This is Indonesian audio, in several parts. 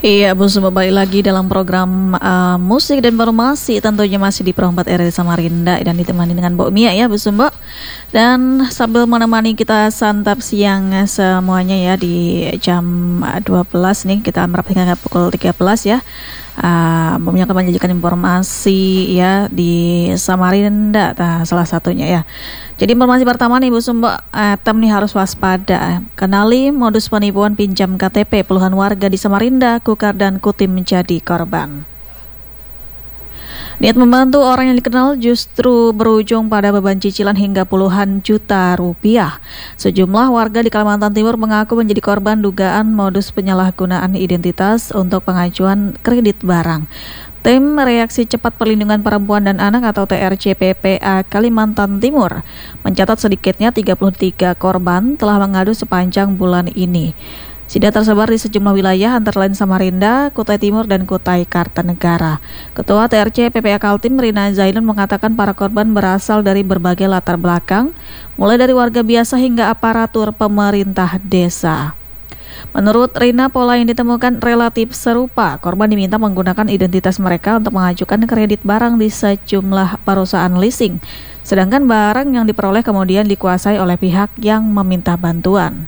Iya, Bu Sumba, balik lagi dalam program musik dan informasi, tentunya masih di Perempat RRI Samarinda dan ditemani dengan Bu Mia ya, Bu Sumba. Dan sambil menemani kita santap siang semuanya ya di jam 12 nih, kita merapat hingga pukul 13 ya. Bu Mia akan menyajikan informasi ya di Samarinda, salah satunya ya. Jadi informasi pertama nih Bu Sumba, tem nih harus waspada. Kenali modus penipuan pinjam KTP, puluhan warga di Samarinda, Kukar dan Kutim menjadi korban. Niat membantu orang yang dikenal justru berujung pada beban cicilan hingga puluhan juta rupiah. Sejumlah warga di Kalimantan Timur mengaku menjadi korban dugaan modus penyalahgunaan identitas untuk pengajuan kredit barang. Tim Reaksi Cepat Perlindungan Perempuan dan Anak atau TRCPPA Kalimantan Timur mencatat sedikitnya 33 korban telah mengadu sepanjang bulan ini. Sida tersebar di sejumlah wilayah antara lain Samarinda, Kutai Timur, dan Kutai Kartanegara. Ketua TRC PPA Kaltim Rina Zainun mengatakan para korban berasal dari berbagai latar belakang, mulai dari warga biasa hingga aparatur pemerintah desa. Menurut Rina, pola yang ditemukan relatif serupa. Korban diminta menggunakan identitas mereka untuk mengajukan kredit barang di sejumlah perusahaan leasing, sedangkan barang yang diperoleh kemudian dikuasai oleh pihak yang meminta bantuan.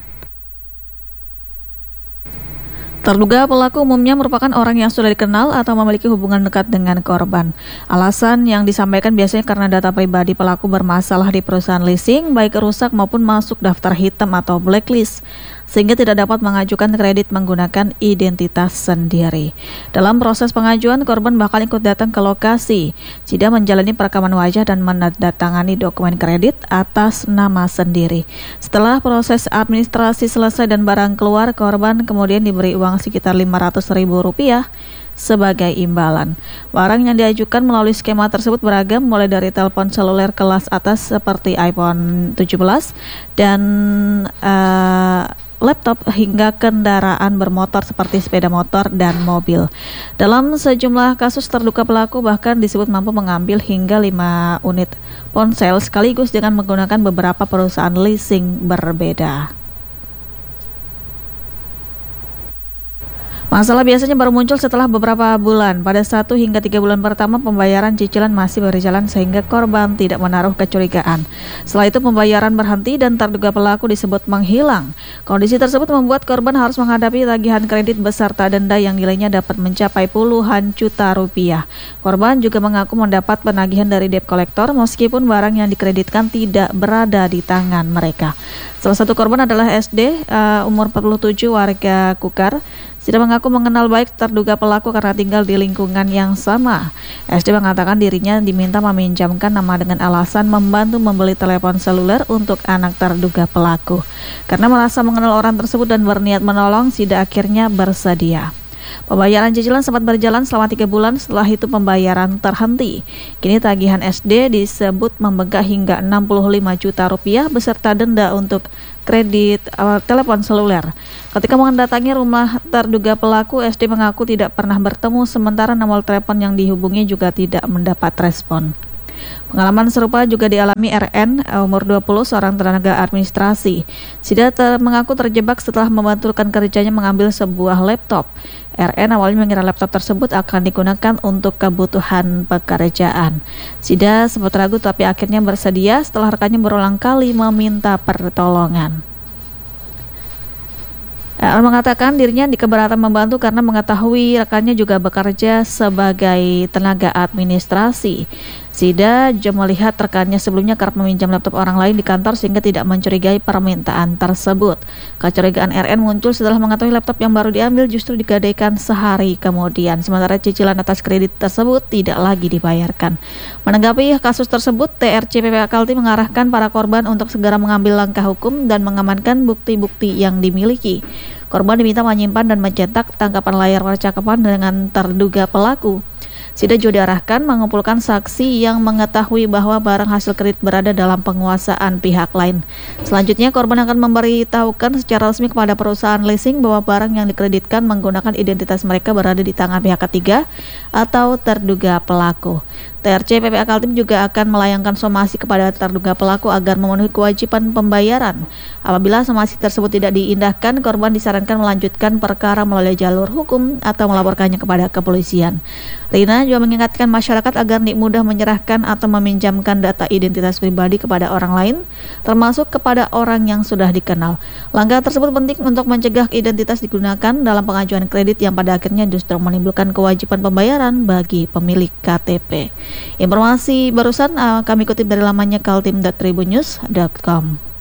Terduga pelaku umumnya merupakan orang yang sudah dikenal atau memiliki hubungan dekat dengan korban. Alasan yang disampaikan biasanya karena data pribadi pelaku bermasalah di perusahaan leasing, baik rusak maupun masuk daftar hitam atau blacklist, sehingga tidak dapat mengajukan kredit menggunakan identitas sendiri. Dalam proses pengajuan, korban bakal ikut datang ke lokasi, Sida menjalani perekaman wajah dan menandatangani dokumen kredit atas nama sendiri. Setelah proses administrasi selesai dan barang keluar, korban kemudian diberi uang sekitar Rp500.000 sebagai imbalan. Barang yang diajukan melalui skema tersebut beragam, mulai dari telepon seluler kelas atas seperti iPhone 17 dan laptop hingga kendaraan bermotor seperti sepeda motor dan mobil. Dalam sejumlah kasus terduga pelaku bahkan disebut mampu mengambil hingga 5 unit ponsel sekaligus dengan menggunakan beberapa perusahaan leasing berbeda. Masalah biasanya baru muncul setelah beberapa bulan. Pada 1 hingga 3 bulan pertama pembayaran cicilan masih berjalan sehingga korban tidak menaruh kecurigaan. Setelah itu pembayaran berhenti dan terduga pelaku disebut menghilang. Kondisi tersebut membuat korban harus menghadapi tagihan kredit beserta denda yang nilainya dapat mencapai puluhan juta rupiah. Korban juga mengaku mendapat penagihan dari debt collector meskipun barang yang dikreditkan tidak berada di tangan mereka. Salah satu korban adalah SD, umur 47, warga Kukar. Sida mengaku mengenal baik terduga pelaku karena tinggal di lingkungan yang sama. SD mengatakan dirinya diminta meminjamkan nama dengan alasan membantu membeli telepon seluler untuk anak terduga pelaku. Karena merasa mengenal orang tersebut dan berniat menolong, Sida akhirnya bersedia. Pembayaran cicilan sempat berjalan selama 3 bulan, setelah itu pembayaran terhenti. Kini tagihan SD disebut membengkak hingga 65 juta rupiah beserta denda untuk kredit telepon seluler. Ketika mendatangi rumah terduga pelaku, SD mengaku tidak pernah bertemu, sementara nomor telepon yang dihubungi juga tidak mendapat respon. Pengalaman serupa juga dialami RN, umur 20, seorang tenaga administrasi. Sida mengaku terjebak setelah membantu rekan kerjanya mengambil sebuah laptop. RN awalnya mengira laptop tersebut akan digunakan untuk kebutuhan pekerjaan. Sida sempat ragu tapi akhirnya bersedia setelah rekannya berulang kali meminta pertolongan. Mengatakan dirinya keberatan membantu karena mengetahui rekannya juga bekerja sebagai tenaga administrasi. Sida juga melihat rekannya sebelumnya kerap meminjam laptop orang lain di kantor sehingga tidak mencurigai permintaan tersebut. Kecurigaan RN muncul setelah mengetahui laptop yang baru diambil justru digadaikan sehari kemudian, sementara cicilan atas kredit tersebut tidak lagi dibayarkan. Menanggapi kasus tersebut, TRC PPA Kaltim mengarahkan para korban untuk segera mengambil langkah hukum dan mengamankan bukti-bukti yang dimiliki. Korban diminta menyimpan dan mencetak tangkapan layar percakapan dengan terduga pelaku. Sida juga diarahkan mengumpulkan saksi yang mengetahui bahwa barang hasil kredit berada dalam penguasaan pihak lain. Selanjutnya, korban akan memberitahukan secara resmi kepada perusahaan leasing bahwa barang yang dikreditkan menggunakan identitas mereka berada di tangan pihak ketiga atau terduga pelaku. TRC PPA Kaltim juga akan melayangkan somasi kepada terduga pelaku agar memenuhi kewajiban pembayaran. Apabila somasi tersebut tidak diindahkan, korban disarankan melanjutkan perkara melalui jalur hukum atau melaporkannya kepada kepolisian. Rina juga mengingatkan masyarakat agar tidak mudah menyerahkan atau meminjamkan data identitas pribadi kepada orang lain, termasuk kepada orang yang sudah dikenal. Langkah tersebut penting untuk mencegah identitas digunakan dalam pengajuan kredit yang pada akhirnya justru menimbulkan kewajiban pembayaran bagi pemilik KTP. Informasi barusan kami kutip dari lamannya kaltim.tribunnews.com.